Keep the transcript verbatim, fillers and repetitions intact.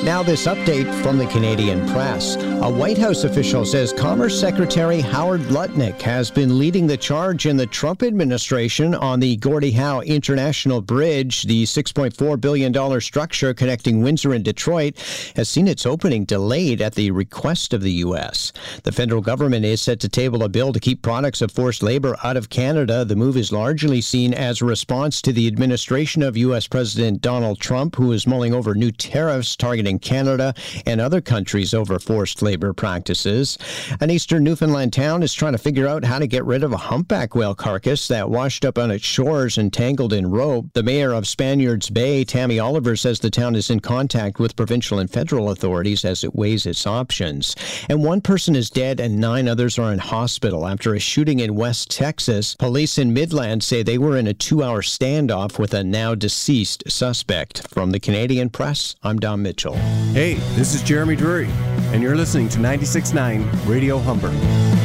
Now this update from the Canadian Press. A White House official says Commerce Secretary Howard Lutnick has been leading the charge in the Trump administration on the Gordie Howe International Bridge. The six point four billion dollars structure connecting Windsor and Detroit has seen its opening delayed at the request of the U S. The federal government is set to table a bill to keep products of forced labor out of Canada. The move is largely seen as a response to the administration of U S President Donald Trump, who is mulling over new tariffs targeting Canada and other countries over forced labor practices. An eastern Newfoundland town is trying to figure out how to get rid of a humpback whale carcass that washed up on its shores and tangled in rope. The mayor of Spaniards Bay, Tammy Oliver, says the town is in contact with provincial and federal authorities as it weighs its options. And one person is dead and nine others are in hospital after a shooting in West Texas. Police in Midland say they were in a two-hour standoff with a now deceased suspect. From the Canadian Press, I'm Don Mitchell. Hey, this is Jeremy Drury, and you're listening to ninety-six point nine Radio Humber.